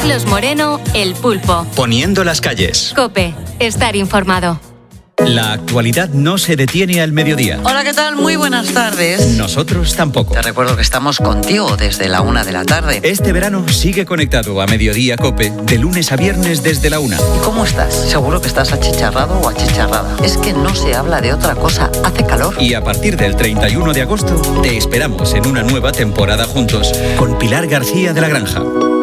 Carlos Moreno, El Pulpo. Poniendo las calles. COPE. Estar informado. La actualidad no se detiene al mediodía. Hola, ¿qué tal? Muy buenas tardes. Nosotros tampoco. Te recuerdo que estamos contigo desde la 1 de la tarde. Este verano sigue conectado a Mediodía COPE, de lunes a viernes desde la 1. ¿Y cómo estás? Seguro que estás achicharrado o achicharrada. Es que no se habla de otra cosa. Hace calor. Y a partir del 31 de agosto te esperamos en una nueva temporada juntos con Pilar García de la Granja.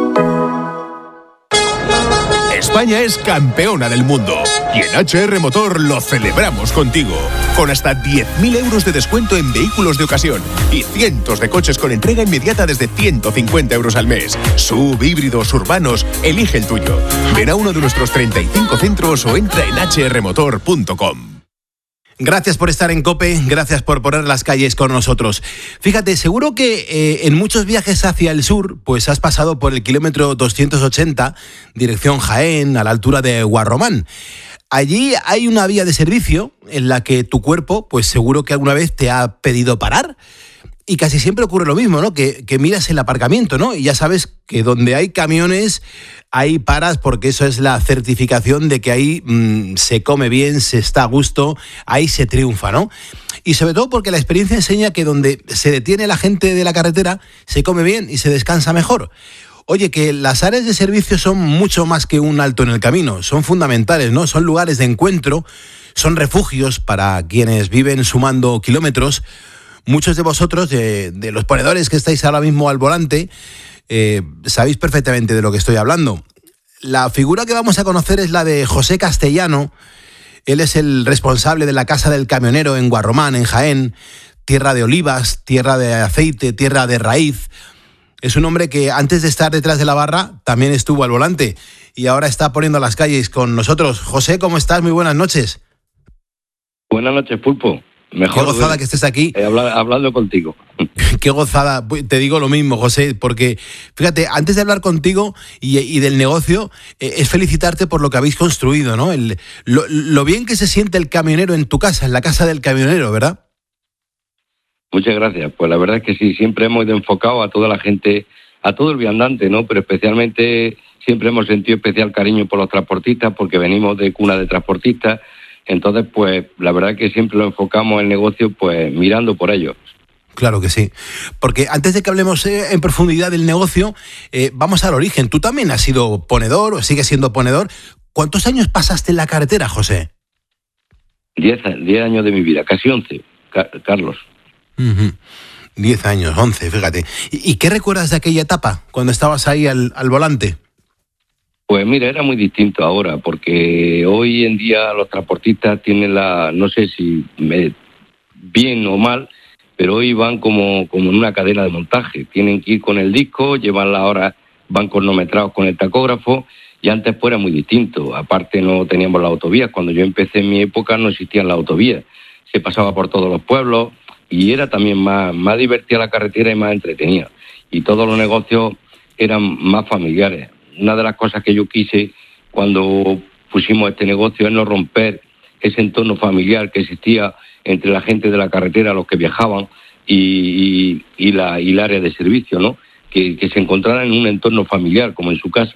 España es campeona del mundo y en HR Motor lo celebramos contigo. Con hasta 10.000 euros de descuento en vehículos de ocasión y cientos de coches con entrega inmediata desde 150 euros al mes. SUV, híbridos, urbanos, elige el tuyo. Ven a uno de nuestros 35 centros o entra en hrmotor.com. Gracias por estar en COPE, gracias por poner las calles con nosotros. Fíjate, seguro que en muchos viajes hacia el sur, pues has pasado por el kilómetro 280, dirección Jaén, a la altura de Guarromán. Allí hay una vía de servicio en la que tu cuerpo, pues seguro que alguna vez te ha pedido parar. Y casi siempre ocurre lo mismo, ¿no? Que miras el aparcamiento, ¿no? Y ya sabes que donde hay camiones, ahí paras porque eso es la certificación de que ahí se come bien, se está a gusto, ahí se triunfa, ¿no? Y sobre todo porque la experiencia enseña que donde se detiene la gente de la carretera, se come bien y se descansa mejor. Oye, que las áreas de servicio son mucho más que un alto en el camino, son fundamentales, ¿no? Son lugares de encuentro, son refugios para quienes viven sumando kilómetros. Muchos de vosotros, de los ponedores que estáis ahora mismo al volante, sabéis perfectamente de lo que estoy hablando. La figura que vamos a conocer es la de José Castellano. Él es el responsable de la Casa del Camionero en Guarromán, en Jaén, tierra de olivas, tierra de aceite, tierra de raíz. Es un hombre que antes de estar detrás de la barra también estuvo al volante y ahora está poniendo las calles con nosotros. José, ¿cómo estás? Muy buenas noches. Buenas noches, Pulpo. Mejor qué gozada que estés aquí. Hablando contigo. Qué gozada. Te digo lo mismo, José, porque fíjate, antes de hablar contigo y del negocio, es felicitarte por lo que habéis construido, ¿no? Lo bien que se siente el camionero en tu casa, en la casa del camionero, ¿verdad? Muchas gracias. Pues la verdad es que sí, siempre hemos ido enfocado a toda la gente, a todo el viandante, ¿no? Pero especialmente siempre hemos sentido especial cariño por los transportistas porque venimos de cuna de transportistas. Entonces, pues, la verdad que siempre lo enfocamos el negocio, pues, mirando por ellos. Claro que sí. Porque antes de que hablemos en profundidad del negocio, vamos al origen. Tú también has sido ponedor o sigues siendo ponedor. ¿Cuántos años pasaste en la carretera, José? 10 años de mi vida, casi 11, Carlos. 10 años, 11, fíjate. ¿Y qué recuerdas de aquella etapa, cuando estabas ahí al volante? Pues mira, era muy distinto ahora, porque hoy en día los transportistas tienen no sé si bien o mal, pero hoy van como en una cadena de montaje. Tienen que ir con el disco, llevan la hora, van cronometrados con el tacógrafo, y antes pues era muy distinto. Aparte no teníamos las autovías. Cuando yo empecé en mi época no existían las autovías. Se pasaba por todos los pueblos y era también más divertida la carretera y más entretenida. Y todos los negocios eran más familiares. Una de las cosas que yo quise cuando pusimos este negocio es no romper ese entorno familiar que existía entre la gente de la carretera, los que viajaban, y la área de servicio, ¿no? Que se encontraran en un entorno familiar, como en su casa.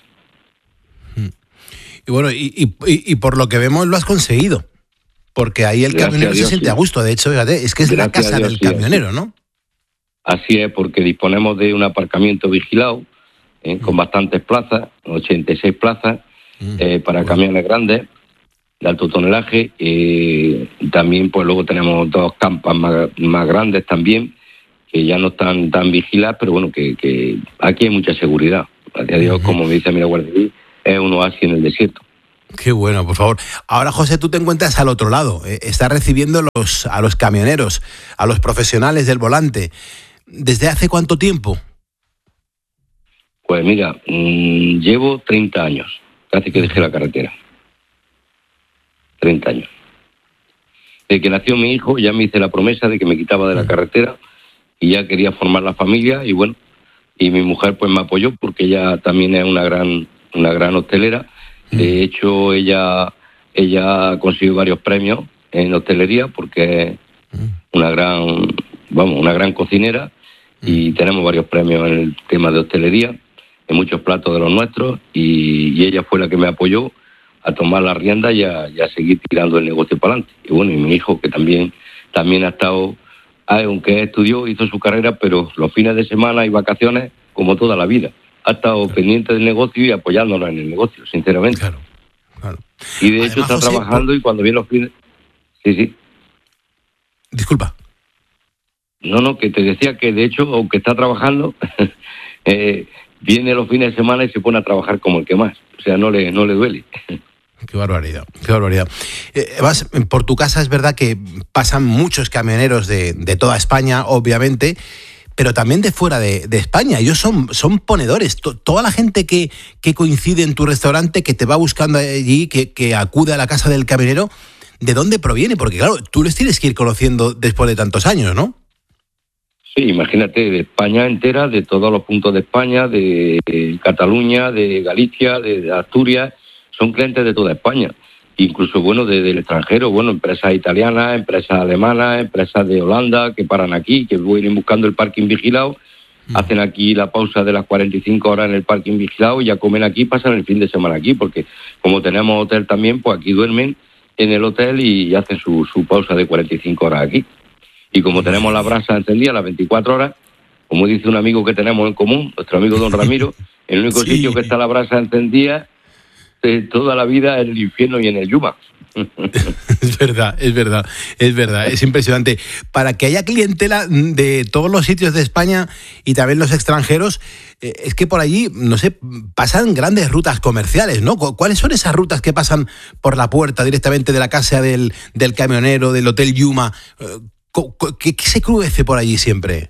Y bueno, y por lo que vemos lo has conseguido, porque ahí el camionero se siente a gusto. De hecho, fíjate, es que es la casa del camionero, ¿no? Así es, porque disponemos de un aparcamiento vigilado, con bastantes plazas, 86 plazas, para camiones grandes, de alto tonelaje. También pues luego tenemos 2 campas más grandes también, que ya no están tan vigiladas, pero bueno, que aquí hay mucha seguridad. Gracias a Dios, como me dice Mira Guardia, es un oasis en el desierto. Qué bueno, por favor. Ahora, José, tú te encuentras al otro lado. Estás recibiendo a los camioneros, a los profesionales del volante. ¿Desde hace cuánto tiempo? Pues mira, llevo 30 años, casi que dejé la carretera. 30 años. Desde que nació mi hijo ya me hice la promesa de que me quitaba de la carretera y ya quería formar la familia y bueno, y mi mujer pues me apoyó porque ella también es una gran hostelera. De hecho, ella consiguió varios premios en hostelería porque es una gran cocinera y tenemos varios premios en el tema de hostelería. en muchos platos de los nuestros, y ella fue la que me apoyó a tomar la rienda y a seguir tirando el negocio para adelante. Y bueno, y mi hijo, que también ha estado, aunque estudió, hizo su carrera, pero los fines de semana y vacaciones, como toda la vida, ha estado pendiente del negocio y apoyándonos en el negocio, sinceramente. Claro. Y de hecho está trabajando, y cuando viene los fines... Sí. Disculpa. No, que te decía que de hecho, aunque está trabajando, viene los fines de semana y se pone a trabajar como el que más. O sea, no le duele. Qué barbaridad. Vas, por tu casa es verdad que pasan muchos camioneros de toda España, obviamente, pero también de fuera de España. Ellos son ponedores. Toda la gente que coincide en tu restaurante, que te va buscando allí, que acude a la casa del camionero, ¿de dónde proviene? Porque claro, tú les tienes que ir conociendo después de tantos años, ¿no? Sí, imagínate, de España entera, de todos los puntos de España, de Cataluña, de Galicia, de Asturias, son clientes de toda España. Incluso, del extranjero, empresas italianas, empresas alemanas, empresas de Holanda, que paran aquí, que vienen buscando el parking vigilado, hacen aquí la pausa de las 45 horas en el parking vigilado, y ya comen aquí, pasan el fin de semana aquí, porque como tenemos hotel también, pues aquí duermen en el hotel y hacen su pausa de 45 horas aquí. Y como tenemos la brasa encendida las 24 horas, como dice un amigo que tenemos en común, nuestro amigo don Ramiro, el único sitio que está la brasa encendida de toda la vida es el infierno y en el Yuma. Es verdad, es impresionante. Para que haya clientela de todos los sitios de España y también los extranjeros, es que por allí, no sé, pasan grandes rutas comerciales, ¿no? ¿Cuáles son esas rutas que pasan por la puerta directamente de la casa del camionero, del Hotel Yuma? ¿Qué se cruce por allí siempre?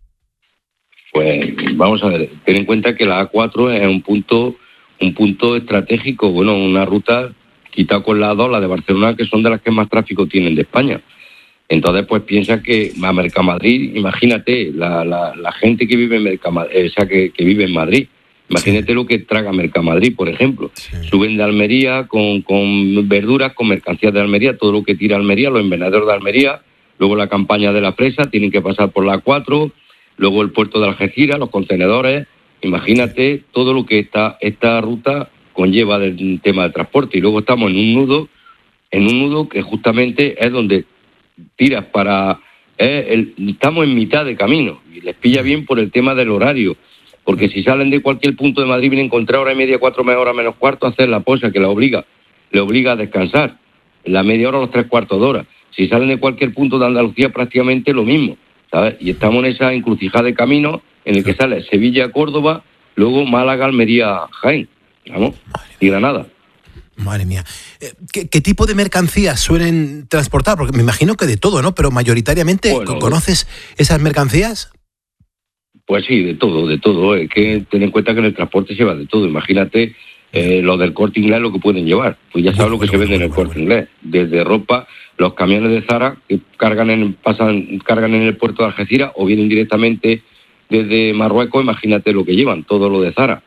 Pues vamos a ver, ten en cuenta que la A4 es un punto estratégico, una ruta quitado con la A2, la de Barcelona, que son de las que más tráfico tienen de España. Entonces, pues piensa que a Mercamadrid, imagínate, la gente que vive en que vive en Madrid, imagínate lo que traga Mercamadrid, por ejemplo. Sí. Suben de Almería con verduras, con mercancías de Almería, todo lo que tira Almería, los invernadores de Almería, luego la campaña de la presa, tienen que pasar por la A4, luego el puerto de Algeciras, los contenedores. Imagínate todo lo que esta ruta conlleva del tema de transporte. Y luego estamos en un nudo que justamente es donde tiras para... estamos en mitad de camino y les pilla bien por el tema del horario. Porque si salen de cualquier punto de Madrid, vienen con 3 horas y media, 4 horas menos cuarto a hacer la posa, que le obliga a descansar. La media hora a los 3/4 de hora. Si salen de cualquier punto de Andalucía, prácticamente lo mismo, ¿sabes? Y estamos en esa encrucijada de camino en el que sale Sevilla, Córdoba, luego Málaga, Almería, Jaén, ¿vamos? Y Granada. Madre mía. ¿Qué tipo de mercancías suelen transportar? Porque me imagino que de todo, ¿no? Pero mayoritariamente, ¿conoces esas mercancías? Pues sí, de todo. Es que ten en cuenta que en el transporte se va de todo. Imagínate lo del Corte Inglés, lo que pueden llevar. Pues ya sabes lo que se vende en el Corte Inglés. Desde ropa, los camiones de Zara que cargan en el puerto de Algeciras o vienen directamente desde Marruecos, imagínate lo que llevan, todo lo de Zara.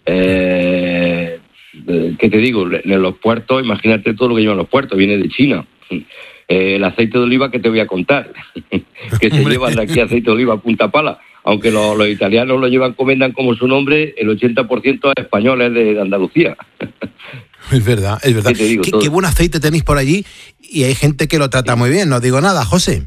¿Qué te digo? En los puertos, imagínate todo lo que llevan los puertos, viene de China. El aceite de oliva que te voy a contar, que se llevan de aquí aceite de oliva a punta pala. Aunque los italianos lo comendan como su nombre, el 80% es español, es de Andalucía. Es verdad. Qué buen aceite tenéis por allí y hay gente que lo trata muy bien, no digo nada, José.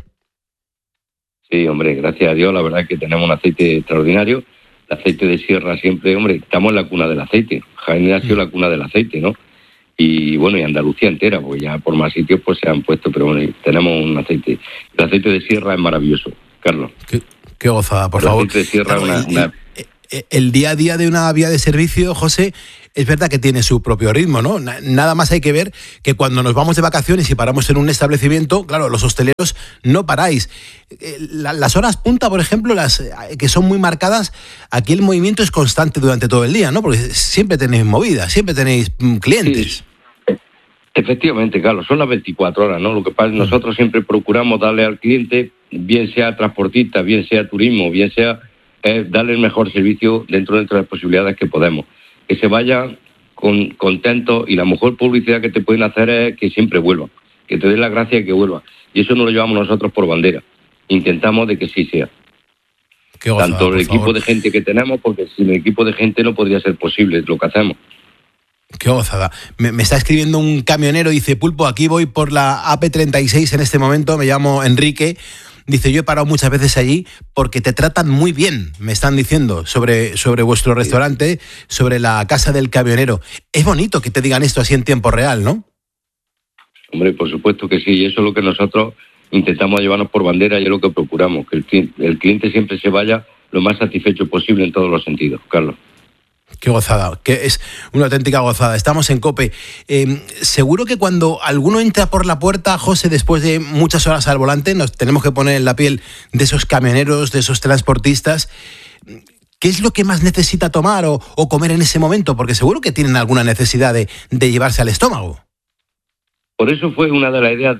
Sí, hombre, gracias a Dios, la verdad es que tenemos un aceite extraordinario. El aceite de sierra siempre, hombre, estamos en la cuna del aceite. Jaén ha sido la cuna del aceite, ¿no? Y bueno, y Andalucía entera, pues ya por más sitios pues se han puesto, pero bueno, tenemos un aceite. El aceite de sierra es maravilloso, Carlos. Qué gozada, por favor. El aceite de sierra el día a día de una vía de servicio, José, es verdad que tiene su propio ritmo, ¿no? Nada más hay que ver que cuando nos vamos de vacaciones y paramos en un establecimiento, claro, los hosteleros no paráis. Las horas punta, por ejemplo, las que son muy marcadas, aquí el movimiento es constante durante todo el día, ¿no? Porque siempre tenéis movidas, siempre tenéis clientes. Sí. Efectivamente, Carlos, son las 24 horas, ¿no? Lo que pasa es que nosotros siempre procuramos darle al cliente, bien sea transportista, bien sea turismo, bien sea darle el mejor servicio dentro de las posibilidades que podemos. Que se vayan contentos y la mejor publicidad que te pueden hacer es que siempre vuelvan, que te den la gracia de que vuelvan. Y eso no lo llevamos nosotros por bandera. Intentamos de que sí sea. Tanto el equipo de gente que tenemos, porque sin el equipo de gente no podría ser posible lo que hacemos. Qué gozada. Me está escribiendo un camionero, dice: Pulpo, aquí voy por la AP36 en este momento, me llamo Enrique. Dice: yo he parado muchas veces allí porque te tratan muy bien, me están diciendo, sobre vuestro restaurante, sobre la casa del camionero. Es bonito que te digan esto así en tiempo real, ¿no? Hombre, por supuesto que sí, y eso es lo que nosotros intentamos llevarnos por bandera y es lo que procuramos, que el cliente siempre se vaya lo más satisfecho posible en todos los sentidos, Carlos. Qué gozada, que es una auténtica gozada. Estamos en COPE. Seguro que cuando alguno entra por la puerta, José, después de muchas horas al volante, nos tenemos que poner en la piel de esos camioneros, de esos transportistas. ¿Qué es lo que más necesita tomar o comer en ese momento? Porque seguro que tienen alguna necesidad de llevarse al estómago. Por eso fue una de las ideas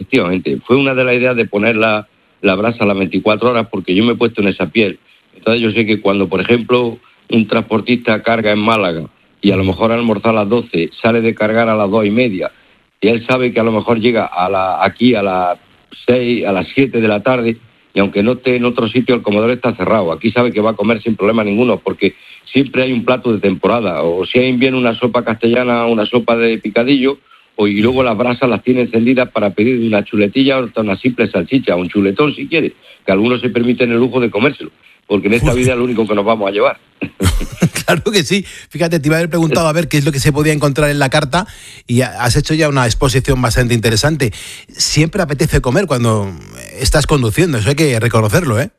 de poner la brasa a las 24 horas, porque yo me he puesto en esa piel. Entonces yo sé que cuando, por ejemplo, un transportista carga en Málaga y a lo mejor almorzar a las 12, sale de cargar a las 2:30 y él sabe que a lo mejor llega aquí a las 6, a las 7 de la tarde, y aunque no esté en otro sitio, el comedor está cerrado. Aquí sabe que va a comer sin problema ninguno, porque siempre hay un plato de temporada, o si hay invierno una sopa castellana, una sopa de picadillo, y luego las brasas las tiene encendidas para pedir una chuletilla o una simple salchicha, un chuletón si quiere, que algunos se permiten el lujo de comérselo, porque en esta vida es lo único que nos vamos a llevar. Claro que sí. Fíjate, te iba a haber preguntado a ver qué es lo que se podía encontrar en la carta y has hecho ya una exposición bastante interesante. Siempre apetece comer cuando estás conduciendo, eso hay que reconocerlo, ¿eh?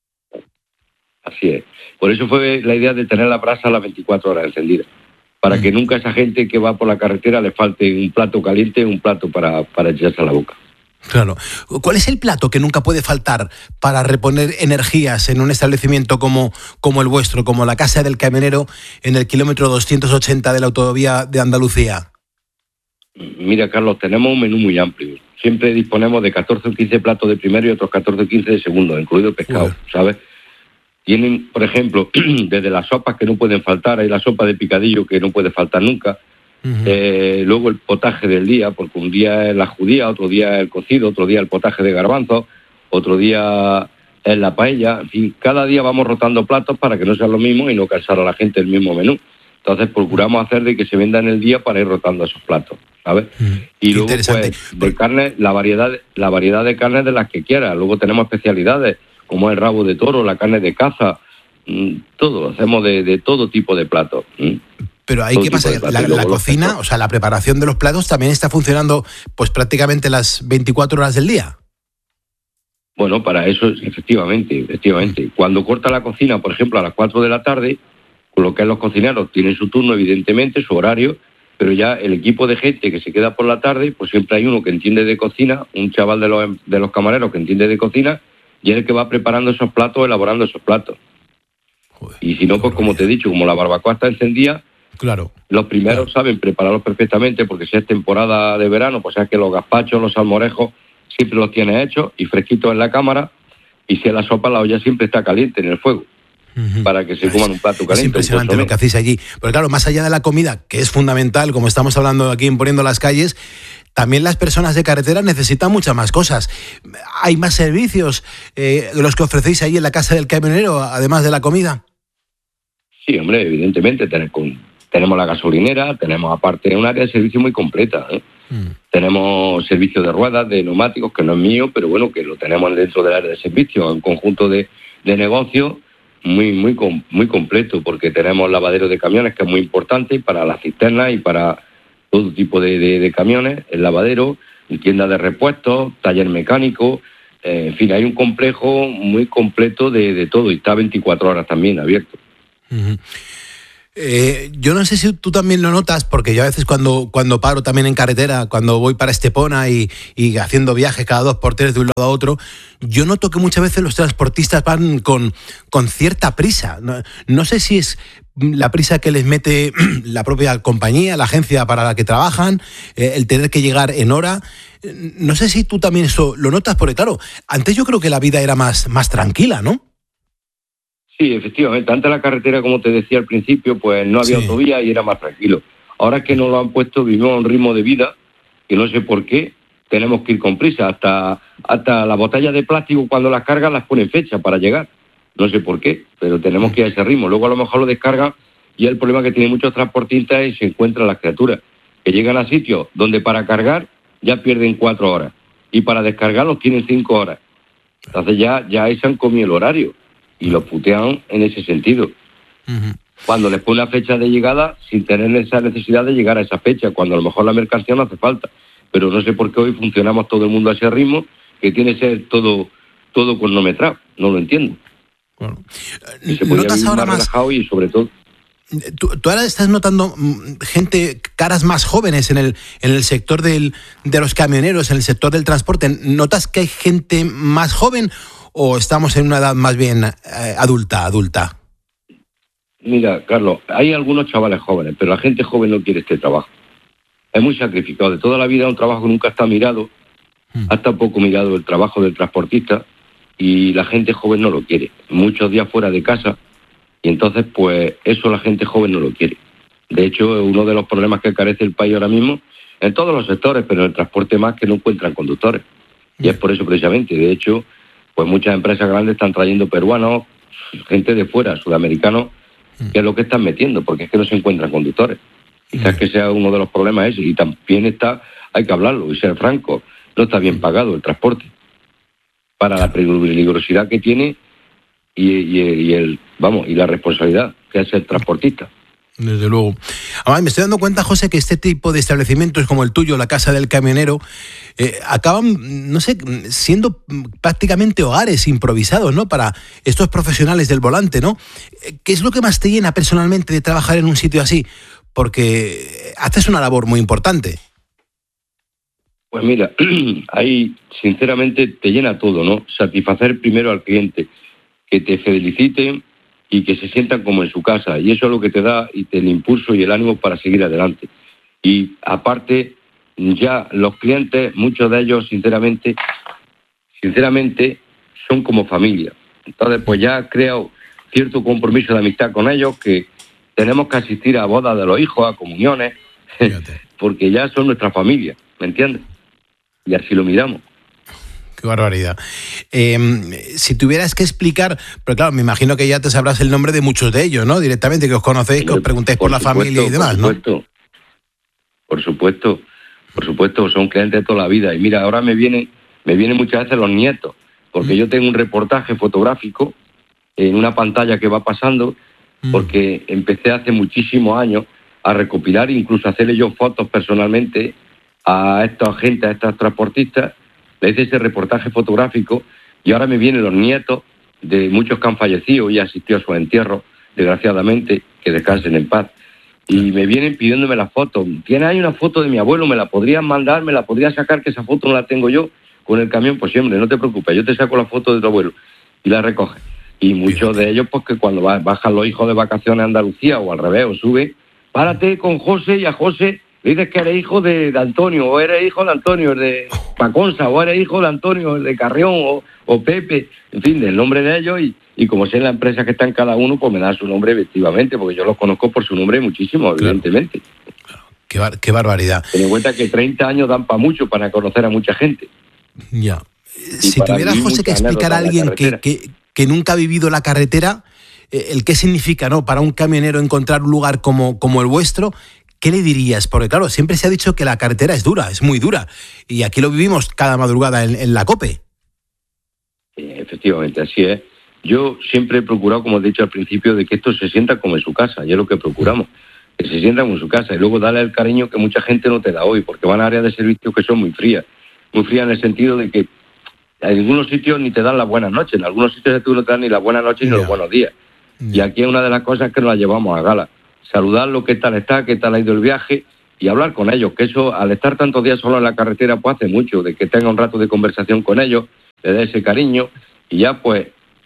Así es. Por eso fue la idea de tener la brasa a las 24 horas encendida, para que nunca a esa gente que va por la carretera le falte un plato caliente, un plato para echarse a la boca. Claro. ¿Cuál es el plato que nunca puede faltar para reponer energías en un establecimiento como el vuestro, como la Casa del Camionero en el kilómetro 280 de la autovía de Andalucía? Mira, Carlos, tenemos un menú muy amplio. Siempre disponemos de 14 o 15 platos de primero y otros 14 o 15 de segundo, incluido pescado, ¿sabes? Tienen, por ejemplo, desde las sopas que no pueden faltar, hay la sopa de picadillo que no puede faltar nunca. Luego el potaje del día, porque un día es la judía, otro día es el cocido, otro día el potaje de garbanzos, otro día es la paella. En fin, cada día vamos rotando platos para que no sea lo mismo y no cansar a la gente el mismo menú. Entonces procuramos hacer de que se venda en el día para ir rotando esos platos, ¿sabes? Y luego, pues, de carne, la variedad de carnes de las que quieras. Luego tenemos especialidades, como el rabo de toro, la carne de caza, todo, hacemos de todo tipo de platos. Pero ahí, ¿qué pasa? La cocina, o sea, la preparación de los platos también está funcionando pues prácticamente las 24 horas del día. Bueno, para eso, efectivamente. Cuando corta la cocina, por ejemplo, a las 4 de la tarde, con lo que es los cocineros, tienen su turno, evidentemente, su horario, pero ya el equipo de gente que se queda por la tarde, pues siempre hay uno que entiende de cocina, un chaval de los camareros que entiende de cocina, y es el que va preparando esos platos, elaborando esos platos. Joder, y si no, pues como te he dicho, como la barbacoa está encendida, claro, los primeros saben prepararlos perfectamente, porque si es temporada de verano, pues es que los gazpachos, los salmorejos, siempre los tienes hechos y fresquitos en la cámara, y si es la sopa, la olla siempre está caliente en el fuego, para que se coman un plato caliente. Es impresionante lo que hacéis allí. Pero claro, más allá de la comida, que es fundamental, como estamos hablando aquí en Poniendo las Calles, también las personas de carretera necesitan muchas más cosas. ¿Hay más servicios los que ofrecéis ahí en la Casa del Camionero, además de la comida? Sí, hombre, evidentemente tenemos la gasolinera, tenemos aparte un área de servicio muy completa, ¿eh? Tenemos servicio de ruedas, de neumáticos, que no es mío, pero bueno, que lo tenemos dentro del área de servicio, un conjunto de negocio muy completo, porque tenemos lavadero de camiones, que es muy importante para las cisternas y para todo tipo de camiones, el lavadero, tienda de repuestos, taller mecánico, en fin, hay un complejo muy completo de todo, y está 24 horas también abierto. Yo no sé si tú también lo notas, porque yo a veces cuando paro también en carretera, cuando voy para Estepona y haciendo viajes cada 2x3 de un lado a otro, yo noto que muchas veces los transportistas van con cierta prisa. No sé si es la prisa que les mete la propia compañía, la agencia para la que trabajan, el tener que llegar en hora. No sé si tú también eso lo notas, porque claro, antes yo creo que la vida era más tranquila, ¿no? Sí, efectivamente. Antes la carretera, como te decía al principio, pues no había autovía y era más tranquilo. Ahora que nos lo han puesto, vivimos a un ritmo de vida que no sé por qué tenemos que ir con prisa. Hasta las botellas de plástico, cuando las cargan, las ponen fecha para llegar. no sé por qué, pero tenemos que ir a ese ritmo. Luego a lo mejor lo descargan y el problema que tienen muchos transportistas es que se encuentran las criaturas, que llegan a sitios donde para cargar ya pierden 4 horas y para descargarlos tienen 5 horas. Entonces ya se han comido el horario y los putean en ese sentido. Cuando les pone la fecha de llegada sin tener esa necesidad de llegar a esa fecha, cuando a lo mejor la mercancía no hace falta. Pero no sé por qué hoy funcionamos todo el mundo a ese ritmo, que tiene que ser todo cronometrado. No lo entiendo. Bueno, y se podría ¿notas vivir ahora más relajado y sobre todo... ¿Tú ahora estás notando caras más jóvenes en el sector de los camioneros, en el sector del transporte? ¿Notas que hay gente más joven o estamos en una edad más bien adulta? Mira, Carlos, hay algunos chavales jóvenes, pero la gente joven no quiere este trabajo. Es muy sacrificado. De toda la vida un trabajo que nunca está mirado, hasta poco mirado el trabajo del transportista, y la gente joven no lo quiere. Muchos días fuera de casa, y entonces pues eso la gente joven no lo quiere. De hecho, uno de los problemas que carece el país ahora mismo, en todos los sectores, pero en el transporte más, que no encuentran conductores. Y es por eso precisamente. De hecho, pues muchas empresas grandes están trayendo peruanos, gente de fuera, sudamericanos, que es lo que están metiendo, porque es que no se encuentran conductores. Quizás que sea uno de los problemas ese, y también hay que hablarlo y ser franco, no está bien pagado el transporte para la peligrosidad que tiene y la responsabilidad que hace el transportista. Desde luego. Además, me estoy dando cuenta, José, que este tipo de establecimientos como el tuyo, la Casa del Camionero, acaban, no sé, siendo prácticamente hogares improvisados, ¿no?, para estos profesionales del volante, ¿no? ¿Qué es lo que más te llena personalmente de trabajar en un sitio así? Porque haces una labor muy importante. Pues mira, ahí sinceramente te llena todo, ¿no? Satisfacer primero al cliente, que te feliciten y que se sientan como en su casa, y eso es lo que te da el impulso y el ánimo para seguir adelante. Y aparte, ya los clientes, muchos de ellos sinceramente son como familia. Entonces pues ya he creado cierto compromiso de amistad con ellos, que tenemos que asistir a bodas de los hijos, a comuniones, porque ya son nuestra familia, ¿me entiendes? Y así lo miramos. Qué barbaridad. Si tuvieras que explicar, pero claro, me imagino que ya te sabrás el nombre de muchos de ellos, ¿no? Directamente, que os conocéis, que os preguntéis por la familia y demás, ¿no? Por supuesto, son clientes de toda la vida. Y mira, ahora me vienen muchas veces los nietos, porque yo tengo un reportaje fotográfico en una pantalla que va pasando, porque empecé hace muchísimos años a recopilar, incluso a hacerle yo fotos personalmente a estos agentes, a estos transportistas. Le hice ese reportaje fotográfico y ahora me vienen los nietos de muchos que han fallecido y asistido a su entierro, desgraciadamente, que descansen en paz. Y me vienen pidiéndome las fotos. ¿Tienes ahí una foto de mi abuelo? ¿Me la podrías mandar? ¿Me la podrías sacar? Que esa foto no la tengo yo con el camión. Pues siempre, no te preocupes, yo te saco la foto de tu abuelo y la recoges. Y muchos de ellos, pues que cuando bajan los hijos de vacaciones a Andalucía o al revés, o suben, párate con José y a José le dices que eres hijo de Antonio, o eres hijo de Antonio, el de Paconza, o eres hijo de Antonio, el de Carrión, o Pepe, en fin, del nombre de ellos, y como sé la empresa que está en cada uno, pues me dan su nombre efectivamente, porque yo los conozco por su nombre muchísimo, evidentemente. Claro. Qué barbaridad. Ten en cuenta que 30 años dan para mucho, para conocer a mucha gente. Ya. Si tuvieras, José, que explicar a alguien que nunca ha vivido la carretera, el qué significa, ¿no?, para un camionero encontrar un lugar como el vuestro, ¿qué le dirías? Porque claro, siempre se ha dicho que la carretera es dura, es muy dura, y aquí lo vivimos cada madrugada en la COPE. Efectivamente, así es. Yo siempre he procurado, como he dicho al principio, de que esto se sienta como en su casa, y es lo que procuramos, que se sientan como en su casa, y luego darle el cariño que mucha gente no te da hoy, porque van a áreas de servicio que son muy frías en el sentido de que en algunos sitios ni te dan las buenas noches, en algunos sitios tú no te dan ni las buenas noches ni los buenos días, y aquí es una de las cosas que nos la llevamos a gala. Saludarlo, qué tal está, qué tal ha ido el viaje, y hablar con ellos, que eso, al estar tantos días solo en la carretera, pues hace mucho, de que tenga un rato de conversación con ellos, le dé ese cariño, y ya pues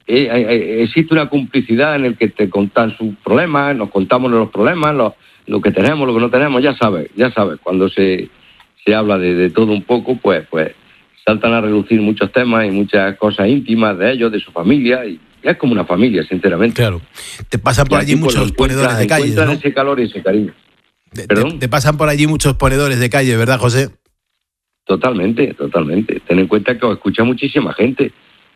existe una complicidad en el que te contan sus problemas, nos contamos los problemas, lo que tenemos, lo que no tenemos, ya sabes, cuando se habla de todo un poco, pues saltan a relucir muchos temas y muchas cosas íntimas de ellos, de su familia, y es como una familia, sinceramente. Claro. Te pasan por allí muchos ponedores de calle, ¿no? Ese calor y ese cariño. Te pasan por allí muchos ponedores de calle, ¿verdad, José? Totalmente. Ten en cuenta que os escucha muchísima gente.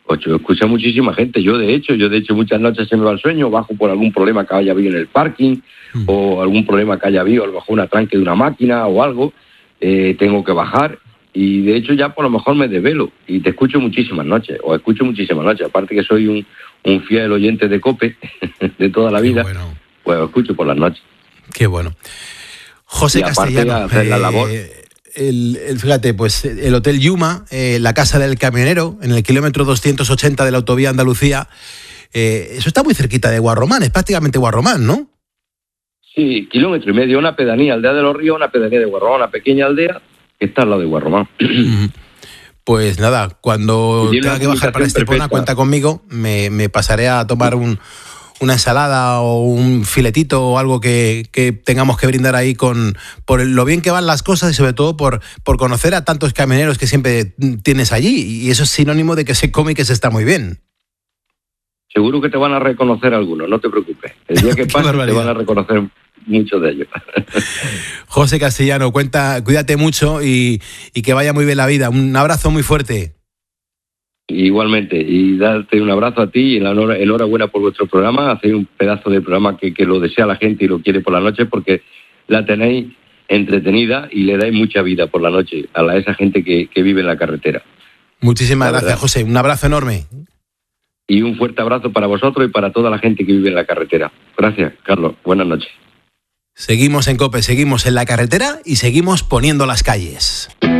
Pues yo escucho a muchísima gente. Yo de hecho muchas noches se me va el sueño, bajo por algún problema que haya habido en el parking, o algún problema que haya habido, a lo mejor un atranque de una máquina o algo, tengo que bajar, y de hecho ya por lo mejor me desvelo, y te escucho muchísimas noches, aparte que soy un fiel oyente de COPE, de toda la vida, bueno. Pues lo escucho por las noches. Qué bueno. José Castellano, hacer la labor. Fíjate, pues el Hotel Yuma, la Casa del Camionero, en el kilómetro 280 de la autovía Andalucía, eso está muy cerquita de Guarromán, es prácticamente Guarromán, ¿no? Sí, 1,5 kilómetros, una pedanía, Aldea de los Ríos, una pedanía de Guarromán, una pequeña aldea que está al lado de Guarromán. Pues nada, cuando tenga que bajar para Estepona, cuenta conmigo, me pasaré a tomar una ensalada o un filetito o algo que tengamos que brindar ahí por lo bien que van las cosas y sobre todo por conocer a tantos camioneros que siempre tienes allí, y eso es sinónimo de que se come y que se está muy bien. Seguro que te van a reconocer algunos, no te preocupes. El día que pase te van a reconocer muchos de ellos. José Castellano, cuídate mucho y que vaya muy bien la vida. Un abrazo muy fuerte. Igualmente, y darte un abrazo a ti y enhorabuena por vuestro programa. Hacéis un pedazo de programa que lo desea la gente y lo quiere por la noche, porque la tenéis entretenida y le dais mucha vida por la noche a esa gente que vive en la carretera. Muchísimas gracias, José. Un abrazo enorme. Y un fuerte abrazo para vosotros y para toda la gente que vive en la carretera. Gracias, Carlos. Buenas noches. Seguimos en COPE, seguimos en la carretera y seguimos poniendo las calles.